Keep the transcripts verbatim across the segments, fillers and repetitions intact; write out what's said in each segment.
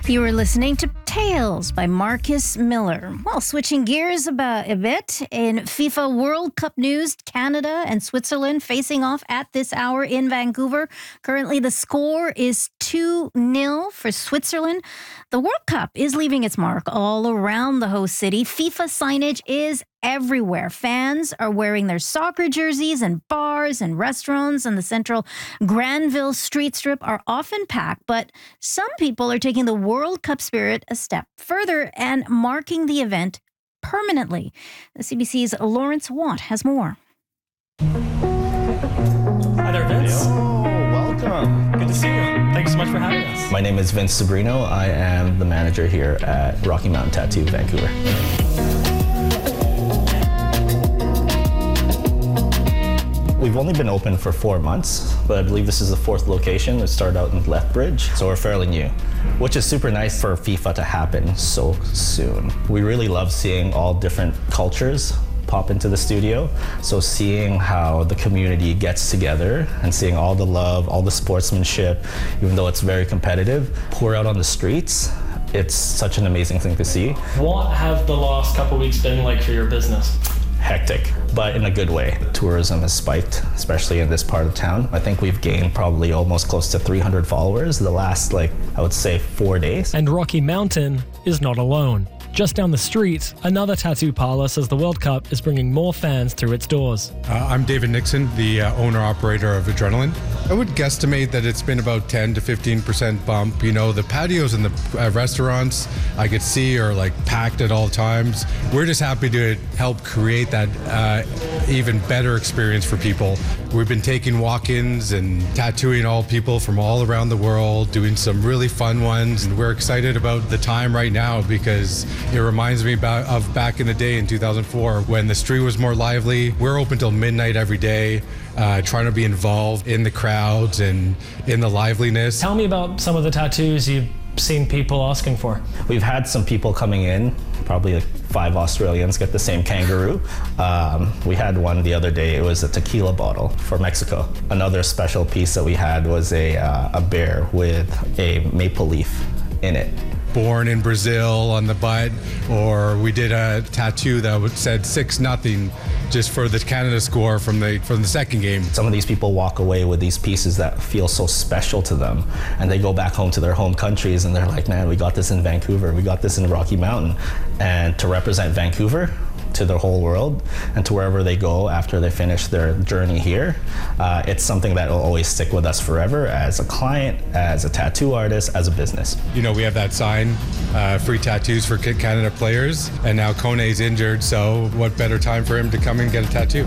You were listening to Tales by Marcus Miller. Well, switching gears about a bit, in FIFA World Cup news, Canada and Switzerland facing off at this hour in Vancouver. Currently, the score is two nil for Switzerland. The World Cup is leaving its mark all around the host city. FIFA signage is everywhere. Fans are wearing their soccer jerseys, and bars and restaurants in the central Granville street strip are often packed, but some people are taking the World Cup spirit a step further and marking the event permanently. The C B C's Lawrence Watt has more. Hi there, Vince. Oh, welcome. Good to see you. Thanks so much for having us. My name is Vince Sabrino. I am the manager here at Rocky Mountain Tattoo, Vancouver. We've only been open for four months, but I believe this is the fourth location. It started out in Lethbridge, so we're fairly new, which is super nice for FIFA to happen so soon. We really love seeing all different cultures pop into the studio. So seeing how the community gets together and seeing all the love, all the sportsmanship, even though it's very competitive, pour out on the streets, it's such an amazing thing to see. What have the last couple weeks been like for your business? Hectic, but in a good way. Tourism has spiked, especially in this part of town. I think we've gained probably almost close to three hundred followers the last, like, I would say four days. And Rocky Mountain is not alone. Just down the street, another tattoo parlor says the World Cup is bringing more fans through its doors. Uh, I'm David Nixon, the uh, owner-operator of Adrenaline. I would guesstimate that it's been about ten to fifteen percent bump. You know, the patios and the uh, restaurants I could see are like packed at all times. We're just happy to help create that uh, even better experience for people. We've been taking walk-ins and tattooing all people from all around the world, doing some really fun ones. And we're excited about the time right now because it reminds me about, of back in the day in two thousand four when the street was more lively. We're open till midnight every day, uh, trying to be involved in the crowds and in the liveliness. Tell me about some of the tattoos you've seen people asking for. We've had some people coming in, probably like five Australians get the same kangaroo. Um, we had one the other day, it was a tequila bottle for Mexico. Another special piece that we had was a, uh, a bear with a maple leaf in it. Born in Brazil on the butt, or we did a tattoo that said six nothing just for the Canada score from the from the second game. Some of these people walk away with these pieces that feel so special to them, and they go back home to their home countries and they're like, man, we got this in Vancouver, we got this in Rocky Mountain. And to represent Vancouver to the whole world and to wherever they go after they finish their journey here, uh, it's something that will always stick with us forever as a client, as a tattoo artist, as a business. You know, we have that sign, uh, free tattoos for Canada players, and now Kone's injured, so what better time for him to come and get a tattoo?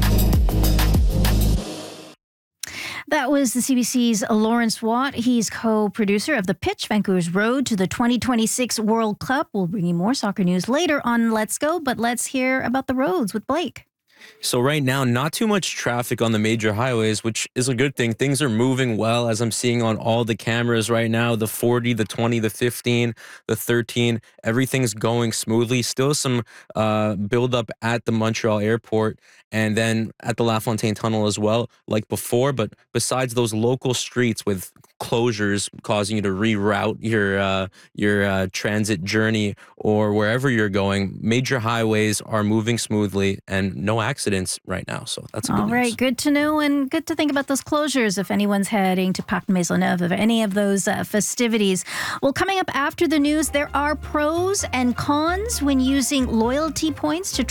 That was the C B C's Lawrence Watt. He's co-producer of The Pitch, Vancouver's road to the twenty twenty-six World Cup. We'll bring you more soccer news later on Let's Go, but let's hear about the roads with Blake. So right now, not too much traffic on the major highways, which is a good thing. Things are moving well, as I'm seeing on all the cameras right now. The forty, the twenty, the fifteen, the thirteen, everything's going smoothly. Still some uh, buildup at the Montreal airport and then at the La Fontaine Tunnel as well, like before. But besides those local streets with closures causing you to reroute your uh, your uh, transit journey or wherever you're going, major highways are moving smoothly and no accidents right now. So that's a good all right. news. Good to know, and good to think about those closures if anyone's heading to Parc Maisonneuve or any of those uh, festivities. Well, coming up after the news, there are pros and cons when using loyalty points to